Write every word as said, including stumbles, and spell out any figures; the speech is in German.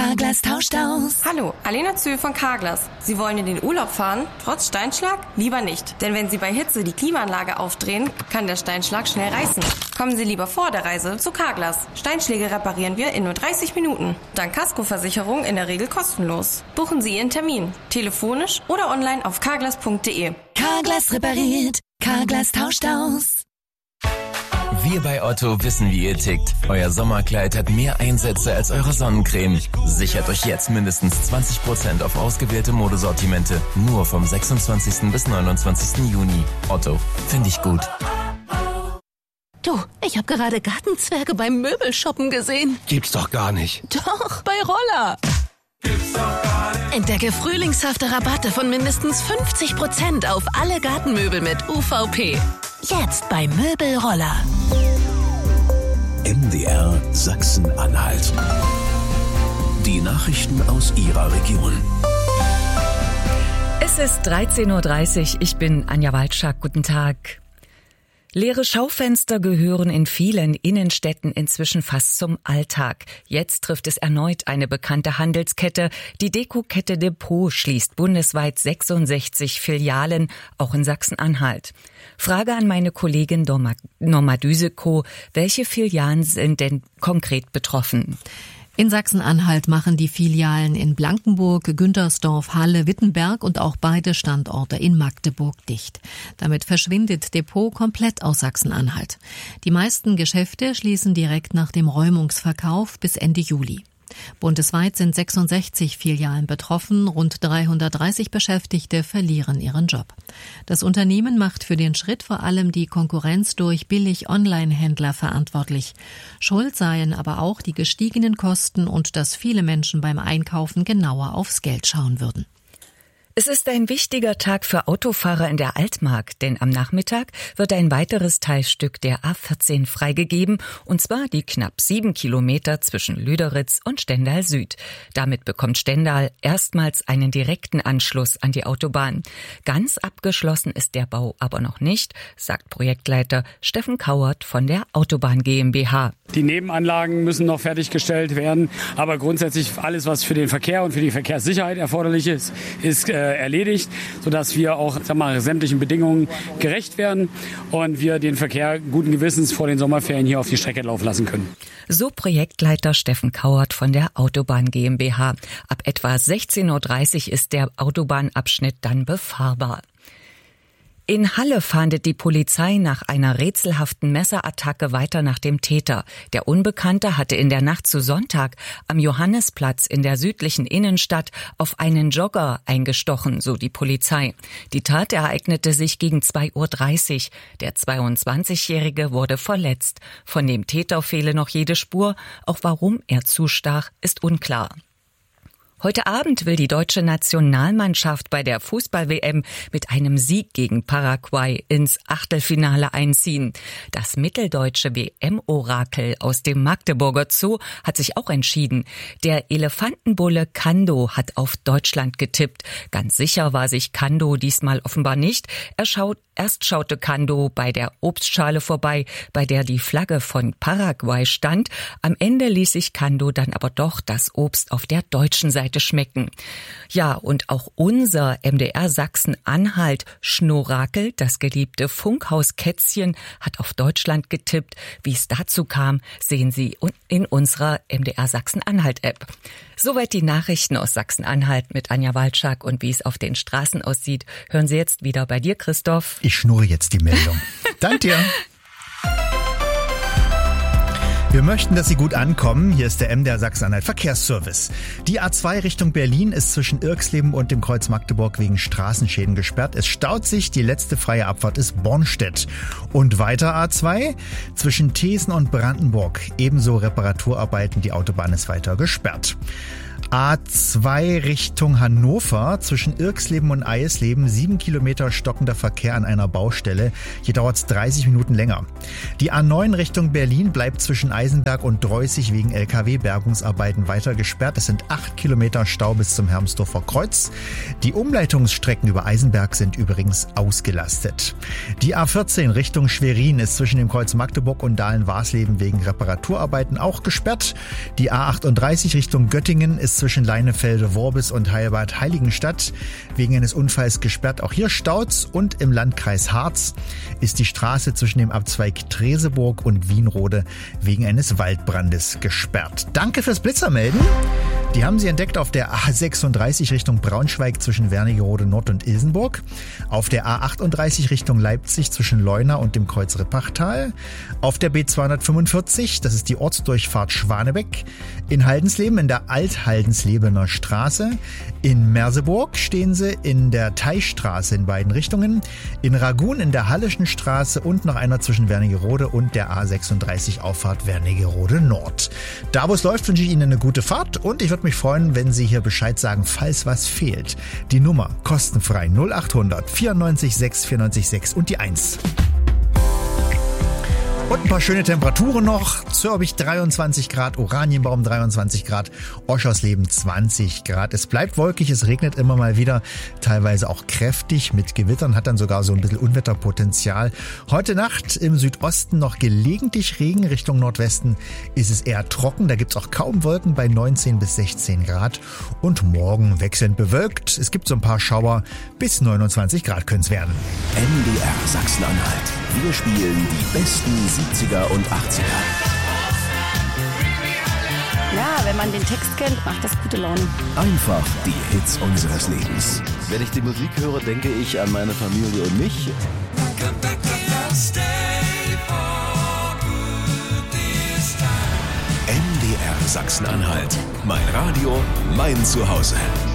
Carglass tauscht aus. Hallo, Alena Zöhl von Carglass. Sie wollen in den Urlaub fahren, trotz Steinschlag? Lieber nicht. Denn wenn Sie bei Hitze die Klimaanlage aufdrehen, kann der Steinschlag schnell reißen. Kommen Sie lieber vor der Reise zu Carglass. Steinschläge reparieren wir in nur dreißig Minuten. Dank Kaskoversicherung in der Regel kostenlos. Buchen Sie Ihren Termin. Telefonisch oder online auf carglass punkt de. Carglass repariert. Carglass tauscht aus. Wir bei Otto wissen, wie ihr tickt. Euer Sommerkleid hat mehr Einsätze als eure Sonnencreme. Sichert euch jetzt mindestens zwanzig Prozent auf ausgewählte Modesortimente. Nur vom sechsundzwanzigsten bis neunundzwanzigsten Juni. Otto, finde ich gut. Du, ich habe gerade Gartenzwerge beim Möbelshoppen gesehen. Gibt's doch gar nicht. Doch, bei Roller. Gibt's doch gar nicht. Entdecke frühlingshafte Rabatte von mindestens fünfzig Prozent auf alle Gartenmöbel mit U V P. Jetzt bei Möbelroller. M D R Sachsen-Anhalt. Die Nachrichten aus Ihrer Region. Es ist dreizehn Uhr dreißig. Ich bin Anja Walczak. Guten Tag. Leere Schaufenster gehören in vielen Innenstädten inzwischen fast zum Alltag. Jetzt trifft es erneut eine bekannte Handelskette. Die Dekokette Depot schließt bundesweit sechsundsechzig Filialen, auch in Sachsen-Anhalt. Frage an meine Kollegin Norma Düsekow, welche Filialen sind denn konkret betroffen? In Sachsen-Anhalt machen die Filialen in Blankenburg, Güntersdorf, Halle, Wittenberg und auch beide Standorte in Magdeburg dicht. Damit verschwindet Depot komplett aus Sachsen-Anhalt. Die meisten Geschäfte schließen direkt nach dem Räumungsverkauf bis Ende Juli. Bundesweit sind sechsundsechzig Filialen betroffen, rund dreihundertdreißig Beschäftigte verlieren ihren Job. Das Unternehmen macht für den Schritt vor allem die Konkurrenz durch Billig-Online-Händler verantwortlich. Schuld seien aber auch die gestiegenen Kosten und dass viele Menschen beim Einkaufen genauer aufs Geld schauen würden. Es ist ein wichtiger Tag für Autofahrer in der Altmark, denn am Nachmittag wird ein weiteres Teilstück der A vierzehn freigegeben, und zwar die knapp sieben Kilometer zwischen Lüderitz und Stendal Süd. Damit bekommt Stendal erstmals einen direkten Anschluss an die Autobahn. Ganz abgeschlossen ist der Bau aber noch nicht, sagt Projektleiter Steffen Kauert von der Autobahn GmbH. Die Nebenanlagen müssen noch fertiggestellt werden, aber grundsätzlich alles, was für den Verkehr und für die Verkehrssicherheit erforderlich ist, ist äh, erledigt, sodass wir auch sag mal, sämtlichen Bedingungen gerecht werden und wir den Verkehr guten Gewissens vor den Sommerferien hier auf die Strecke laufen lassen können. So Projektleiter Steffen Kauert von der Autobahn GmbH. Ab etwa sechzehn Uhr dreißig ist der Autobahnabschnitt dann befahrbar. In Halle fahndet die Polizei nach einer rätselhaften Messerattacke weiter nach dem Täter. Der Unbekannte hatte in der Nacht zu Sonntag am Johannesplatz in der südlichen Innenstadt auf einen Jogger eingestochen, so die Polizei. Die Tat ereignete sich gegen zwei Uhr dreißig. Der zweiundzwanzigjährige wurde verletzt. Von dem Täter fehle noch jede Spur. Auch warum er zustach, ist unklar. Heute Abend will die deutsche Nationalmannschaft bei der Fußball-W M mit einem Sieg gegen Paraguay ins Achtelfinale einziehen. Das mitteldeutsche W M-Orakel aus dem Magdeburger Zoo hat sich auch entschieden. Der Elefantenbulle Kando hat auf Deutschland getippt. Ganz sicher war sich Kando diesmal offenbar nicht. Er schaut, erst schaute Kando bei der Obstschale vorbei, bei der die Flagge von Paraguay stand. Am Ende ließ sich Kando dann aber doch das Obst auf der deutschen Seite schmecken. Ja, und auch unser M D R Sachsen-Anhalt Schnorakel, das geliebte Funkhauskätzchen, hat auf Deutschland getippt. Wie es dazu kam, sehen Sie in unserer M D R Sachsen-Anhalt-App. Soweit die Nachrichten aus Sachsen-Anhalt mit Anja Walczak, und wie es auf den Straßen aussieht, hören Sie jetzt wieder bei dir, Christoph. Ich schnurre jetzt die Meldung. Dank dir. Wir möchten, dass Sie gut ankommen. Hier ist der M D R Sachsen-Anhalt Verkehrsservice. Die A zwei Richtung Berlin ist zwischen Irxleben und dem Kreuz Magdeburg wegen Straßenschäden gesperrt. Es staut sich. Die letzte freie Abfahrt ist Bornstedt. Und weiter A zwei zwischen Thesen und Brandenburg. Ebenso Reparaturarbeiten. Die Autobahn ist weiter gesperrt. A zwei Richtung Hannover zwischen Irxleben und Eisleben, sieben Kilometer stockender Verkehr an einer Baustelle. Hier dauert es dreißig Minuten länger. Die A neun Richtung Berlin bleibt zwischen Eisenberg und Dreußig wegen L K W-Bergungsarbeiten weiter gesperrt. Es sind acht Kilometer Stau bis zum Hermsdorfer Kreuz. Die Umleitungsstrecken über Eisenberg sind übrigens ausgelastet. Die A vierzehn Richtung Schwerin ist zwischen dem Kreuz Magdeburg und Dahlen-Warsleben wegen Reparaturarbeiten auch gesperrt. Die A achtunddreißig Richtung Göttingen ist zwischen Leinefelde, Worbis und Heilbad Heiligenstadt wegen eines Unfalls gesperrt. Auch hier staut's und im Landkreis Harz ist die Straße zwischen dem Abzweig Treseburg und Wienrode wegen eines Waldbrandes gesperrt. Danke fürs Blitzermelden. Die haben Sie entdeckt auf der A sechsunddreißig Richtung Braunschweig zwischen Wernigerode Nord und Ilsenburg, auf der A achtunddreißig Richtung Leipzig zwischen Leuna und dem Kreuz Rippachtal, auf der B zweihundertfünfundvierzig, das ist die Ortsdurchfahrt Schwanebeck, in Haldensleben in der Alt-Haldenslebener Straße, in Merseburg stehen Sie in der Teichstraße in beiden Richtungen, in Ragun in der Halleschen Straße und noch einer zwischen Wernigerode und der A sechsunddreißig Auffahrt Wernigerode Nord. Da wo es läuft, wünsche ich Ihnen eine gute Fahrt und ich würde mich freuen, wenn Sie hier Bescheid sagen, falls was fehlt. Die Nummer kostenfrei null achthundert vierundneunzig sechs vierundneunzig sechs und die eins. Und ein paar schöne Temperaturen noch. Zürbich dreiundzwanzig Grad, Oranienbaum dreiundzwanzig Grad, Oschersleben zwanzig Grad. Es bleibt wolkig, es regnet immer mal wieder, teilweise auch kräftig mit Gewittern, hat dann sogar so ein bisschen Unwetterpotenzial. Heute Nacht im Südosten noch gelegentlich Regen, Richtung Nordwesten ist es eher trocken, da gibt's auch kaum Wolken bei neunzehn bis sechzehn Grad. Und morgen wechselnd bewölkt, es gibt so ein paar Schauer, bis neunundzwanzig Grad können's werden. M D R Sachsen-Anhalt. Wir spielen die besten siebziger und achtziger. Ja, wenn man den Text kennt, macht das gute Laune. Einfach die Hits unseres Lebens. Wenn ich die Musik höre, denke ich an meine Familie und mich. M D R Sachsen-Anhalt. Mein Radio, mein Zuhause.